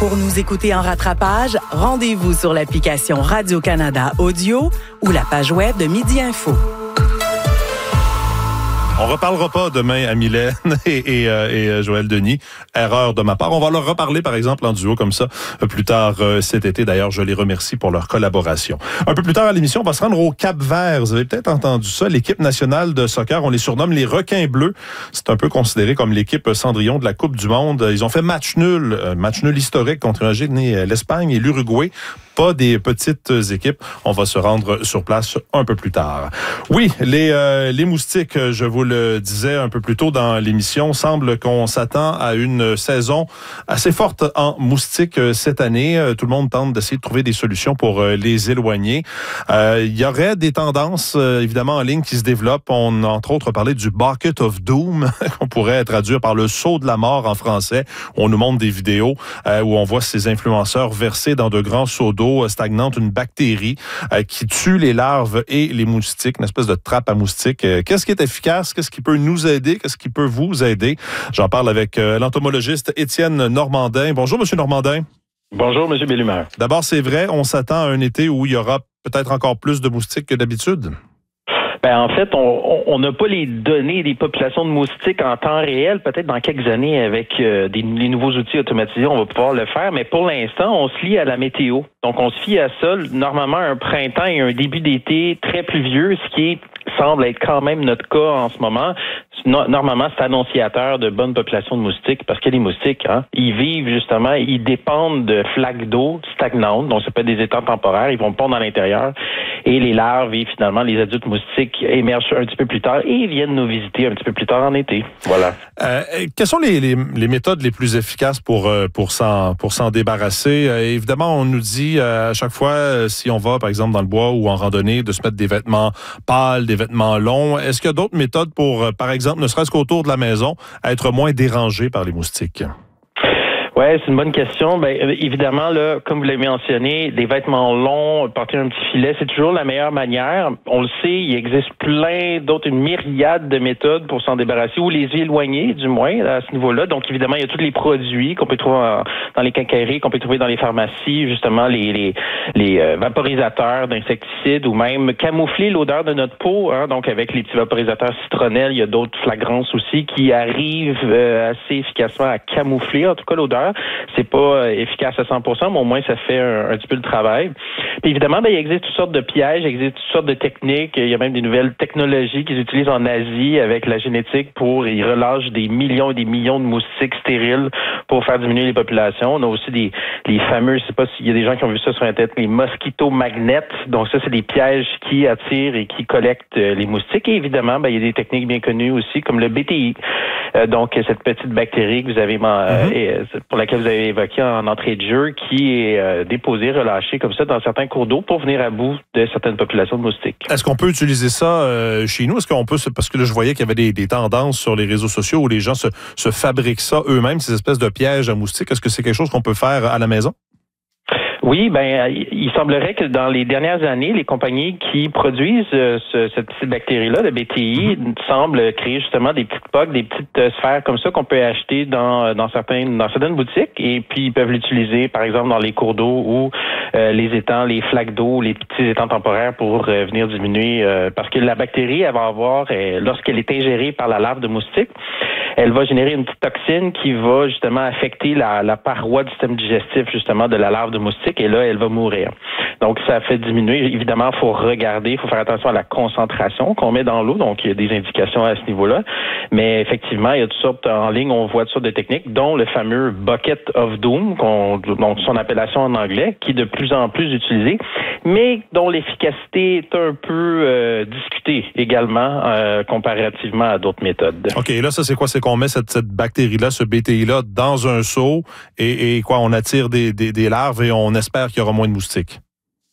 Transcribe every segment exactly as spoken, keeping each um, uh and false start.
Pour nous écouter en rattrapage, rendez-vous sur l'application Radio-Canada Audio ou la page web de Midi Info. On reparlera pas demain à Mylène et, et, euh, et Joël Denis. Erreur de ma part. On va leur reparler, par exemple, en duo comme ça, plus tard euh, cet été. D'ailleurs, je les remercie pour leur collaboration. Un peu plus tard à l'émission, on va se rendre au Cap-Vert. Vous avez peut-être entendu ça. L'équipe nationale de soccer, on les surnomme les requins bleus. C'est un peu considéré comme l'équipe Cendrillon de la Coupe du Monde. Ils ont fait match nul, match nul historique contre l'Espagne et l'Uruguay. Pas des petites équipes. On va se rendre sur place un peu plus tard. Oui, les, euh, les moustiques, je vous le disais un peu plus tôt dans l'émission, semble qu'on s'attend à une saison assez forte en moustiques cette année. Tout le monde tente d'essayer de trouver des solutions pour les éloigner. Euh, il y aurait des tendances, évidemment, en ligne qui se développent. On a, entre autres, parlé du Bucket of Doom, qu'on pourrait traduire par le seau de la mort en français. On nous montre des vidéos euh, où on voit ces influenceurs verser dans de grands seaux d'eau stagnante une bactérie euh, qui tue les larves et les moustiques, une espèce de trappe à moustiques. Euh, qu'est-ce qui est efficace? Qu'est-ce qui peut nous aider? Qu'est-ce qui peut vous aider? J'en parle avec euh, l'entomologiste Étienne Normandin. Bonjour, Monsieur Normandin. Bonjour, M. Bellumeur. D'abord, c'est vrai, on s'attend à un été où il y aura peut-être encore plus de moustiques que d'habitude? Ben, en fait, on n'a pas les données des populations de moustiques en temps réel. Peut-être dans quelques années, avec euh, des, les nouveaux outils automatisés, on va pouvoir le faire. Mais pour l'instant, on se lie à la météo. Donc, on se fie à ça. Normalement, un printemps et un début d'été très pluvieux, ce qui est, semble être quand même notre cas en ce moment. Normalement, c'est annonciateur de bonnes populations de moustiques parce que les moustiques, hein, ils vivent justement, ils dépendent de flaques d'eau stagnantes, donc ça peut être des étangs temporaires, ils vont pondre à l'intérieur et les larves et finalement les adultes moustiques émergent un petit peu plus tard et viennent nous visiter un petit peu plus tard en été. Voilà. Euh, quelles sont les, les, les méthodes les plus efficaces pour, pour s'en, pour s'en débarrasser? Euh, évidemment, on nous dit euh, à chaque fois, euh, si on va par exemple dans le bois ou en randonnée, de se mettre des vêtements pâles, des vêtements longs. Est-ce qu'il y a d'autres méthodes pour, euh, par exemple, ne serait-ce qu'autour de la maison, être moins dérangé par les moustiques? Oui, c'est une bonne question. Ben, évidemment, là, comme vous l'avez mentionné, des vêtements longs, porter un petit filet, c'est toujours la meilleure manière. On le sait, il existe plein d'autres, une myriade de méthodes pour s'en débarrasser, ou les éloigner, du moins, à ce niveau-là. Donc, évidemment, il y a tous les produits qu'on peut trouver en, dans les quincailleries, qu'on peut trouver dans les pharmacies, justement, les, les, les euh, vaporisateurs d'insecticides, ou même camoufler l'odeur de notre peau, hein, donc avec les petits vaporisateurs citronnelles, il y a d'autres flagrances aussi qui arrivent euh, assez efficacement à camoufler, en tout cas, l'odeur. C'est pas efficace à cent pour cent, mais au moins ça fait un, un petit peu le travail. Puis évidemment, ben, il existe toutes sortes de pièges, il existe toutes sortes de techniques. Il y a même des nouvelles technologies qu'ils utilisent en Asie avec la génétique pour, ils relâchent des millions et des millions de moustiques stériles pour faire diminuer les populations. On a aussi des les fameux, je sais pas s'il y a des gens qui ont vu ça sur Internet, les mosquito-magnets. Donc ça, c'est des pièges qui attirent et qui collectent les moustiques. Et évidemment, ben, il y a des techniques bien connues aussi, comme le B T I. Euh, donc cette petite bactérie que vous avez euh, mm-hmm. pour laquelle vous avez évoqué en entrée de jeu, qui est euh, déposée, relâchée comme ça dans certains cours d'eau pour venir à bout de certaines populations de moustiques. Est-ce qu'on peut utiliser ça euh, chez nous? Est-ce qu'on peut, parce que là, je voyais qu'il y avait des, des tendances sur les réseaux sociaux où les gens se, se fabriquent ça eux-mêmes, ces espèces de pièges à moustiques. Est-ce que c'est quelque chose qu'on peut faire à la maison? Oui, ben il semblerait que dans les dernières années, les compagnies qui produisent euh, ce, cette petite bactérie-là, le B T I, mm-hmm. semblent créer justement des petites poques, des petites euh, sphères comme ça qu'on peut acheter dans dans certains dans certaines boutiques, et puis ils peuvent l'utiliser par exemple dans les cours d'eau ou euh, les étangs, les flaques d'eau, les petits étangs temporaires pour euh, venir diminuer euh, parce que la bactérie, elle va avoir euh, lorsqu'elle est ingérée par la larve de moustique, elle va générer une petite toxine qui va justement affecter la, la paroi du système digestif justement de la larve de moustique. Et là, elle va mourir. Donc, ça fait diminuer. Évidemment, il faut regarder, il faut faire attention à la concentration qu'on met dans l'eau. Donc, il y a des indications à ce niveau-là. Mais effectivement, il y a toutes sortes, en ligne, on voit toutes sortes de techniques, dont le fameux Bucket of Doom, qu'on, donc son appellation en anglais, qui est de plus en plus utilisé, mais dont l'efficacité est un peu euh, discutée également, euh, comparativement à d'autres méthodes. OK, là, ça, c'est quoi? C'est qu'on met cette, cette bactérie-là, ce B T I-là, dans un seau et, et quoi? On attire des, des, des larves et on espère qu'il y aura moins de moustiques.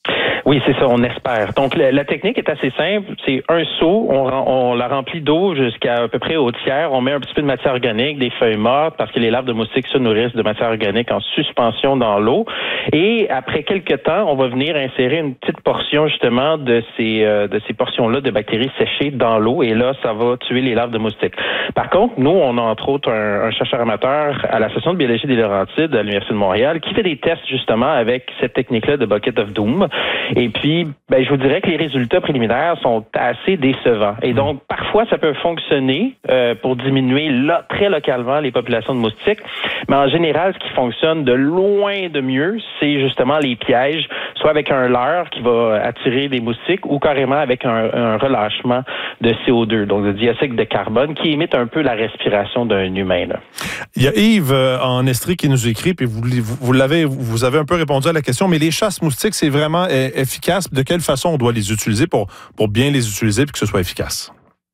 Oui, c'est ça, on espère. Donc, la, la technique est assez simple. C'est un seau, on, on la remplit d'eau jusqu'à à peu près au tiers. On met un petit peu de matière organique, des feuilles mortes, parce que les larves de moustiques se nourrissent de matière organique en suspension dans l'eau. Et après quelques temps, on va venir insérer une petite portion, justement, de ces euh, de ces portions-là de bactéries séchées dans l'eau. Et là, ça va tuer les larves de moustiques. Par contre, nous, on a entre autres un, un chercheur amateur à la section de biologie des Laurentides à l'Université de Montréal qui fait des tests, justement, avec cette technique-là de Bucket of Doom. Et puis, ben, je vous dirais que les résultats préliminaires sont assez décevants. Et donc, parfois, ça peut fonctionner euh, pour diminuer là, très localement les populations de moustiques. Mais en général, ce qui fonctionne de loin de mieux, c'est justement les pièges, soit avec un leurre qui va attirer des moustiques ou carrément avec un, un relâchement de C O deux, donc de dioxyde de carbone, qui imite un peu la respiration d'un humain. Là. Il y a Yves euh, en Estrie qui nous écrit, puis vous, vous, vous l'avez, vous avez un peu répondu à la question, mais les chasses moustiques, c'est vraiment euh, efficace. De quelle façon on doit les utiliser pour, pour bien les utiliser et que ce soit efficace?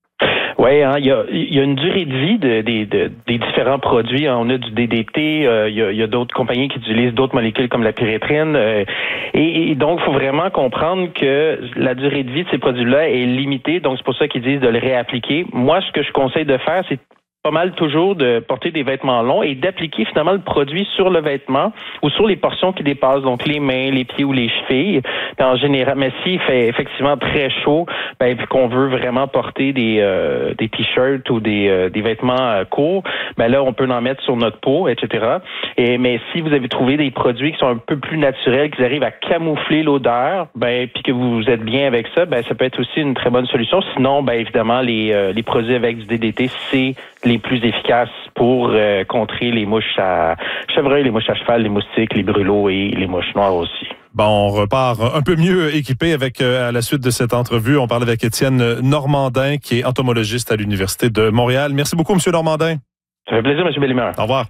Oui, hein, il y a, il y a une durée de vie de, de, de, des différents produits. On a du D D T, euh, il y a, il y a d'autres compagnies qui utilisent d'autres molécules comme la pyrétrine. Euh, et, et donc, il faut vraiment comprendre que la durée de vie de ces produits-là est limitée. Donc, c'est pour ça qu'ils disent de le réappliquer. Moi, ce que je conseille de faire, c'est pas mal toujours de porter des vêtements longs et d'appliquer finalement le produit sur le vêtement ou sur les portions qui dépassent, donc les mains, les pieds ou les chevilles. Puis en général, mais s'il fait effectivement très chaud, ben puis qu'on veut vraiment porter des euh, des t-shirts ou des euh, des vêtements euh, courts, ben là on peut en mettre sur notre peau, et cetera. Et mais si vous avez trouvé des produits qui sont un peu plus naturels, qui arrivent à camoufler l'odeur, ben puis que vous êtes bien avec ça, ben ça peut être aussi une très bonne solution. Sinon, ben évidemment les euh, les produits avec du D D T, c'est les plus efficaces pour euh, contrer les mouches à chevreuil, les mouches à cheval, les moustiques, les brûlots et les mouches noires aussi. Bon, on repart un peu mieux équipé avec, euh, à la suite de cette entrevue. On parle avec Étienne Normandin, qui est entomologiste à l'Université de Montréal. Merci beaucoup, M. Normandin. Ça fait plaisir, M. Bellemare. Au revoir.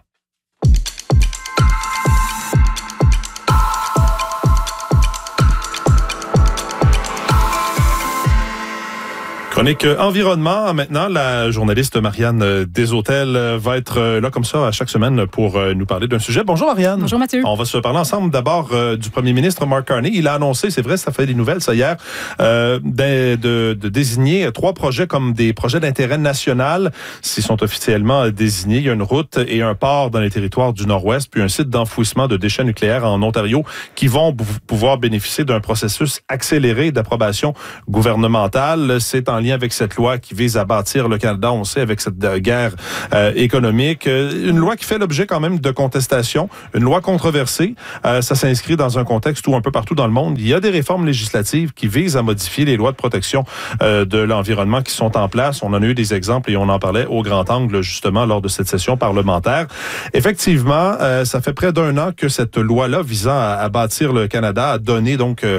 Chronique environnement. Maintenant, la journaliste Marianne Deshôtels va être là comme ça à chaque semaine pour nous parler d'un sujet. Bonjour Marianne. Bonjour Mathieu. On va se parler ensemble d'abord euh, du premier ministre Mark Carney. Il a annoncé, c'est vrai, ça fait des nouvelles ça hier, euh, de, de, de désigner trois projets comme des projets d'intérêt national. S'ils sont officiellement désignés, il y a une route et un port dans les territoires du Nord-Ouest, puis un site d'enfouissement de déchets nucléaires en Ontario qui vont b- pouvoir bénéficier d'un processus accéléré d'approbation gouvernementale. C'est en lien avec cette loi qui vise à bâtir le Canada, on sait, avec cette guerre euh, économique. Une loi qui fait l'objet quand même de contestation, une loi controversée. Euh, ça s'inscrit dans un contexte où un peu partout dans le monde, il y a des réformes législatives qui visent à modifier les lois de protection euh, de l'environnement qui sont en place. On en a eu des exemples et on en parlait au grand angle justement lors de cette session parlementaire. Effectivement, euh, ça fait près d'un an que cette loi-là visant à, à bâtir le Canada a donné donc euh,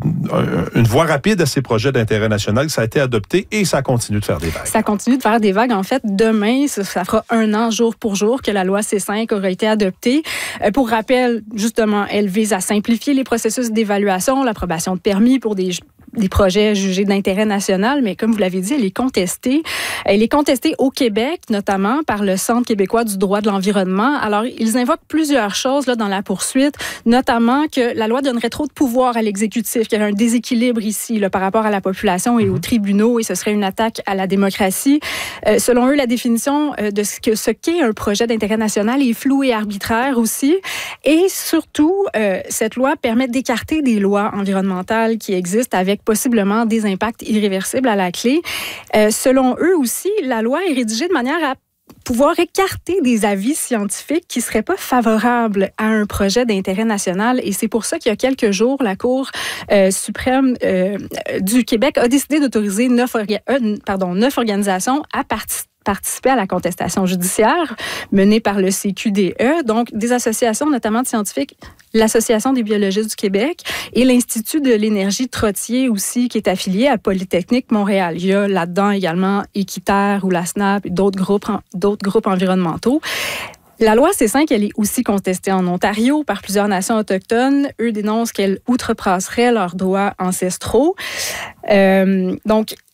une voie rapide à ces projets d'intérêt national. Ça a été adopté et ça continue de faire des vagues. Ça continue de faire des vagues. En fait, demain, ça, ça fera un an jour pour jour que la loi C cinq aura été adoptée. Euh, pour rappel, justement, elle vise à simplifier les processus d'évaluation, l'approbation de permis pour des des projets jugés d'intérêt national, mais comme vous l'avez dit, elle est contestée. Elle est contestée au Québec, notamment par le Centre québécois du droit de l'environnement. Alors, ils invoquent plusieurs choses là, dans la poursuite, notamment que la loi donnerait trop de pouvoir à l'exécutif, qu'il y aurait un déséquilibre ici là, par rapport à la population et aux tribunaux, et ce serait une attaque à la démocratie. Euh, selon eux, la définition euh, de ce, que, ce qu'est un projet d'intérêt national est floue et arbitraire aussi. Et surtout, euh, cette loi permet d'écarter des lois environnementales qui existent avec possiblement des impacts irréversibles à la clé. Euh, selon eux aussi, la loi est rédigée de manière à pouvoir écarter des avis scientifiques qui ne seraient pas favorables à un projet d'intérêt national. Et c'est pour ça qu'il y a quelques jours, la Cour euh, suprême euh, du Québec a décidé d'autoriser neuf, orga- euh, pardon, neuf organisations à participer participer à la contestation judiciaire menée par le C Q D E, donc des associations notamment de scientifiques, l'Association des biologistes du Québec et l'Institut de l'énergie Trottier aussi, qui est affilié à Polytechnique Montréal. Il y a là-dedans également Équiterre ou la S N A P et d'autres groupes, d'autres groupes environnementaux. La loi C cinq, elle est aussi contestée en Ontario par plusieurs nations autochtones. Eux dénoncent qu'elle outrepasserait leurs droits ancestraux. Euh, donc,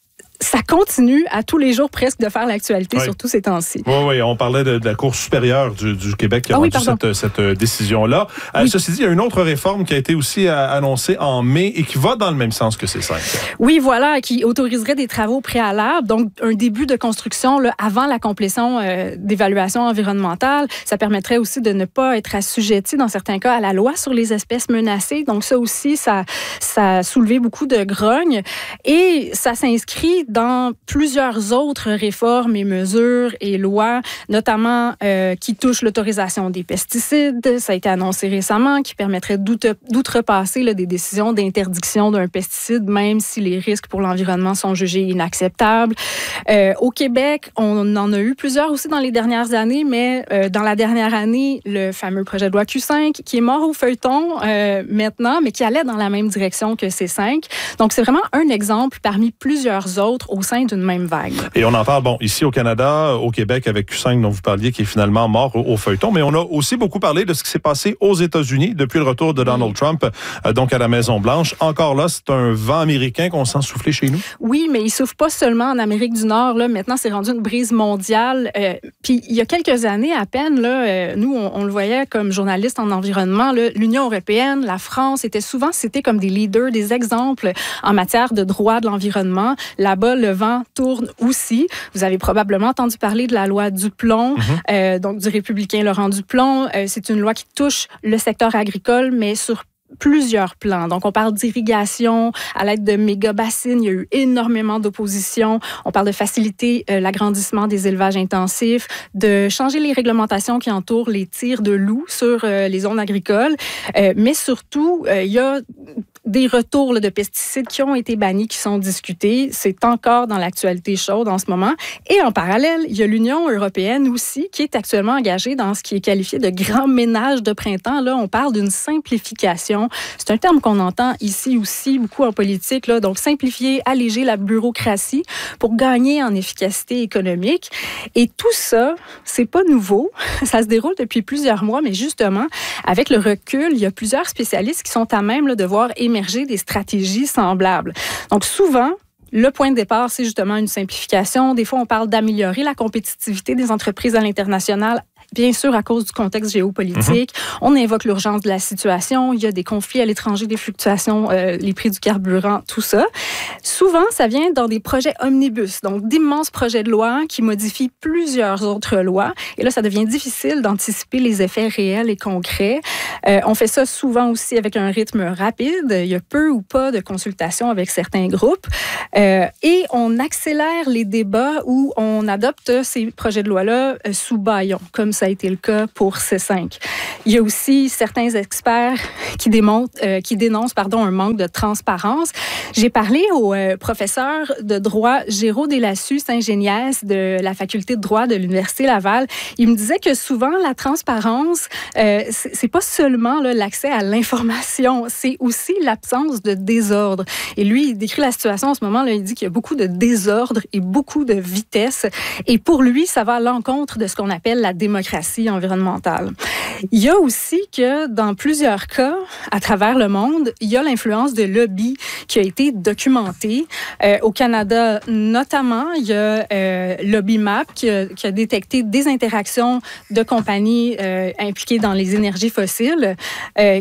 ça continue à tous les jours presque de faire l'actualité, oui. surtout ces temps-ci. Oui, oui, on parlait de, de la Cour supérieure du, du Québec qui a ah, rendu oui, cette, cette décision-là. Oui. Euh, ceci dit, il y a une autre réforme qui a été aussi euh, annoncée en mai et qui va dans le même sens que C cinq. Oui, voilà, qui autoriserait des travaux préalables, donc un début de construction là, avant la complétion euh, d'évaluation environnementale. Ça permettrait aussi de ne pas être assujetti, dans certains cas, à la loi sur les espèces menacées. Donc ça aussi, ça, ça a soulevé beaucoup de grogne. Et ça s'inscrit dans plusieurs autres réformes et mesures et lois, notamment euh, qui touchent l'autorisation des pesticides. Ça a été annoncé récemment, qui permettrait d'outre- d'outrepasser là, des décisions d'interdiction d'un pesticide, même si les risques pour l'environnement sont jugés inacceptables. Euh, au Québec, on en a eu plusieurs aussi dans les dernières années, mais euh, dans la dernière année, le fameux projet de loi Q cinq, qui est mort au feuilleton euh, maintenant, mais qui allait dans la même direction que C cinq. Donc, c'est vraiment un exemple parmi plusieurs autres au sein d'une même vague. Et on en parle, bon, ici au Canada, au Québec, avec Q cinq dont vous parliez, qui est finalement mort au, au feuilleton, mais on a aussi beaucoup parlé de ce qui s'est passé aux États-Unis depuis le retour de Donald Trump, euh, donc à la Maison-Blanche. Encore là, c'est un vent américain qu'on sent souffler chez nous? Oui, mais il souffle pas seulement en Amérique du Nord. Là. Maintenant, c'est rendu une brise mondiale. Euh, puis, il y a quelques années à peine, là, euh, nous, on, on le voyait comme journalistes en environnement, là, l'Union européenne, la France étaient souvent cités comme des leaders, des exemples en matière de droit de l'environnement. Là-bas, le vent tourne aussi. Vous avez probablement entendu parler de la loi Duplon, mm-hmm. euh, donc du républicain Laurent Duplon. Euh, c'est une loi qui touche le secteur agricole, mais sur plusieurs plans. Donc, on parle d'irrigation à l'aide de méga-bassines. Il y a eu énormément d'opposition. On parle de faciliter euh, l'agrandissement des élevages intensifs, de changer les réglementations qui entourent les tirs de loups sur euh, les zones agricoles. Euh, mais surtout, euh, il y a des retours là, de pesticides qui ont été bannis, qui sont discutés. C'est encore dans l'actualité chaude en ce moment. Et en parallèle, il y a l'Union européenne aussi qui est actuellement engagée dans ce qui est qualifié de grand ménage de printemps. Là, on parle d'une simplification. C'est un terme qu'on entend ici aussi beaucoup en politique. Là. Donc, simplifier, alléger la bureaucratie pour gagner en efficacité économique. Et tout ça, c'est pas nouveau. Ça se déroule depuis plusieurs mois, mais justement, avec le recul, il y a plusieurs spécialistes qui sont à même là, de voir émerger des stratégies semblables. Donc, souvent, le point de départ, c'est justement une simplification. Des fois, on parle d'améliorer la compétitivité des entreprises à l'international, bien sûr à cause du contexte géopolitique. Mm-hmm. On invoque l'urgence de la situation. Il y a des conflits à l'étranger, des fluctuations, euh, les prix du carburant, tout ça. Souvent, ça vient dans des projets omnibus, donc d'immenses projets de loi qui modifient plusieurs autres lois. Et là, ça devient difficile d'anticiper les effets réels et concrets. Euh, on fait ça souvent aussi avec un rythme rapide. Il y a peu ou pas de consultation avec certains groupes. Euh, et on accélère les débats où on adopte ces projets de loi-là euh, sous bâillon, comme ça a été le cas pour C cinq. Il y a aussi certains experts qui, démontrent, euh, qui dénoncent pardon, un manque de transparence. J'ai parlé au euh, professeur de droit Géraud Delassus Saint-Géniès de la faculté de droit de l'Université Laval. Il me disait que souvent, la transparence, euh, c'est, c'est pas seulement là, l'accès à l'information, c'est aussi l'absence de désordre. Et lui, il décrit la situation en ce moment, là, il dit qu'il y a beaucoup de désordre et beaucoup de vitesse. Et pour lui, ça va à l'encontre de ce qu'on appelle la démocratie environnementale. Il y a aussi que dans plusieurs cas, à travers le monde, il y a l'influence de lobbies qui a été documentée. Euh, au Canada, notamment, il y a euh, LobbyMap qui a, qui a détecté des interactions de compagnies euh, impliquées dans les énergies fossiles. Euh,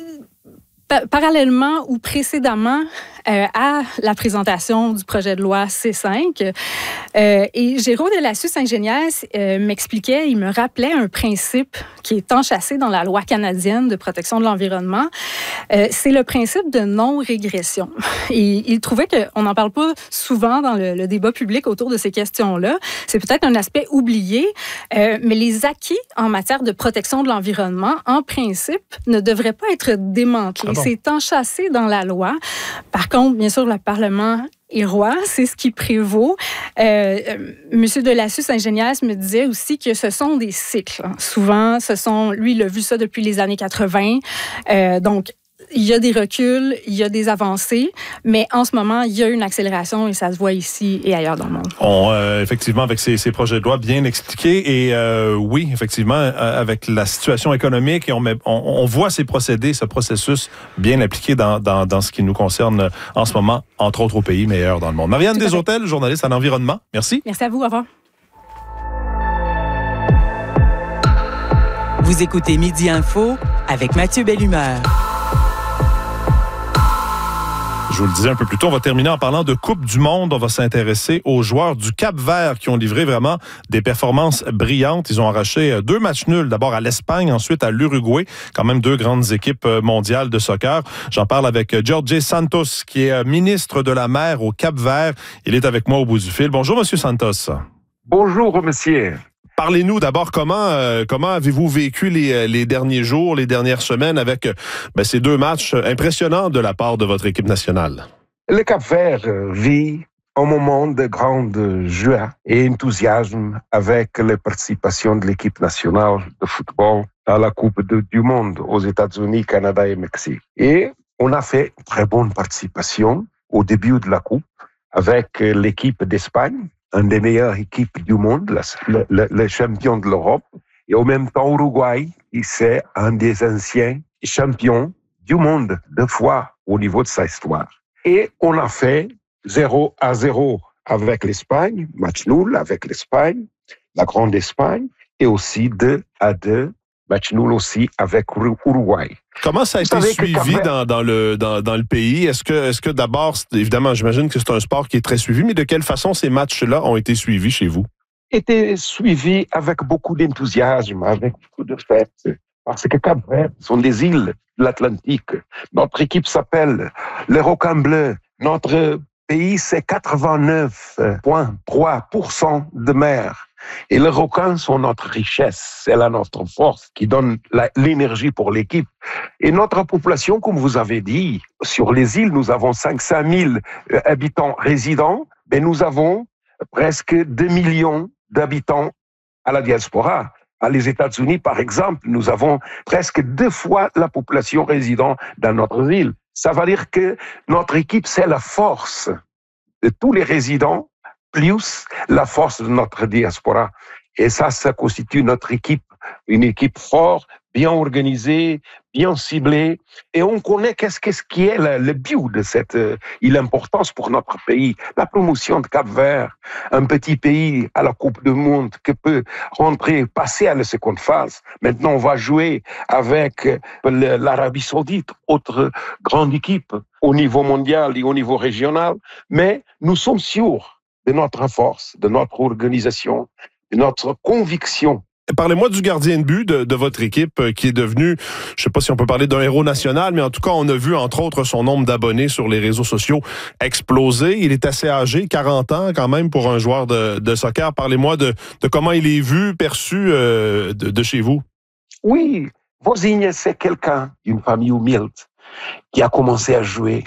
pa- parallèlement ou précédemment Euh, à la présentation du projet de loi C cinq. Euh, et Géraud Delassus Saint-Géniès euh, m'expliquait, il me rappelait un principe qui est enchâssé dans la loi canadienne de protection de l'environnement. Euh, c'est le principe de non-régression. Et il trouvait qu'on n'en parle pas souvent dans le, le débat public autour de ces questions-là. C'est peut-être un aspect oublié, euh, mais les acquis en matière de protection de l'environnement, en principe, ne devraient pas être démantelés. Ah bon? C'est enchâssé dans la loi. Par contre, bien sûr, le Parlement est roi, c'est ce qui prévaut. Euh, Monsieur Delassus Saint-Géniès me disait aussi que ce sont des cycles. Souvent, ce sont, lui, il a vu ça depuis les années quatre-vingt. Euh, donc, il y a des reculs, il y a des avancées, mais en ce moment, il y a une accélération et ça se voit ici et ailleurs dans le monde. On, euh, effectivement, avec ces, ces projets de loi bien expliqués et euh, oui, effectivement, euh, avec la situation économique, et on, met, on, on voit ces procédés, ce processus bien appliqué dans, dans, dans ce qui nous concerne en ce moment, entre autres au pays meilleurs dans le monde. Marianne Deshôtels, journaliste en environnement, merci. Merci à vous, au revoir. Vous écoutez Midi Info avec Mathieu Bellumeur. Je vous le disais un peu plus tôt, on va terminer en parlant de Coupe du Monde. On va s'intéresser aux joueurs du Cap-Vert qui ont livré vraiment des performances brillantes. Ils ont arraché deux matchs nuls, d'abord à l'Espagne, ensuite à l'Uruguay. Quand même deux grandes équipes mondiales de soccer. J'en parle avec Jorge Santos, qui est ministre de la Mer au Cap-Vert. Il est avec moi au bout du fil. Bonjour, Monsieur Santos. Bonjour, monsieur. Parlez-nous d'abord, comment euh, comment avez-vous vécu les, les derniers jours, les dernières semaines avec ben, ces deux matchs impressionnants de la part de votre équipe nationale? Le Cap-Vert vit un moment de grande joie et enthousiasme avec la participation de l'équipe nationale de football à la Coupe de, du Monde aux États-Unis, Canada et Mexique. Et on a fait une très bonne participation au début de la Coupe avec l'équipe d'Espagne, une des meilleures équipes du monde, le, le, le champion de l'Europe, et en même temps Uruguay, qui c'est un des anciens champions du monde, deux fois au niveau de sa histoire. Et on a fait zéro à zéro avec l'Espagne, match nul avec l'Espagne, la grande Espagne, et aussi deux à deux, match nul aussi avec Uruguay. Comment ça a été suivi dans, dans, le, dans, dans le pays? Est-ce que, est-ce que d'abord, évidemment, j'imagine que c'est un sport qui est très suivi, mais de quelle façon ces matchs-là ont été suivis chez vous? Été suivis avec beaucoup d'enthousiasme, avec beaucoup de fêtes. Parce que Cap-Vert sont des îles de l'Atlantique. Notre équipe s'appelle les Requins Bleus. Notre pays, c'est quatre-vingt-neuf virgule trois pour cent de mer. Et les requins sont notre richesse, c'est là notre force qui donne la, l'énergie pour l'équipe. Et notre population, comme vous avez dit, sur les îles, nous avons cinq cent mille habitants résidents, mais nous avons presque deux millions d'habitants à la diaspora. À les États-Unis, par exemple, nous avons presque deux fois la population résidente dans notre île. Ça veut dire que notre équipe, c'est la force de tous les résidents, plus la force de notre diaspora. Et ça, ça constitue notre équipe, une équipe forte, bien organisée, bien ciblée. Et on connaît qu'est-ce, qu'est-ce qui est le, le but de cette euh, l'importance pour notre pays. La promotion de Cap-Vert, un petit pays à la Coupe du Monde qui peut rentrer, passer à la seconde phase. Maintenant, on va jouer avec le, l'Arabie Saoudite, autre grande équipe au niveau mondial et au niveau régional. Mais nous sommes sûrs de notre force, de notre organisation, de notre conviction. Parlez-moi du gardien de but de, de votre équipe qui est devenu, je ne sais pas si on peut parler d'un héros national, mais en tout cas, on a vu, entre autres, son nombre d'abonnés sur les réseaux sociaux exploser. Il est assez âgé, quarante ans quand même pour un joueur de, de soccer. Parlez-moi de, de comment il est vu, perçu euh, de, de chez vous. Oui, Vozinha, c'est quelqu'un d'une famille humilde qui a commencé à jouer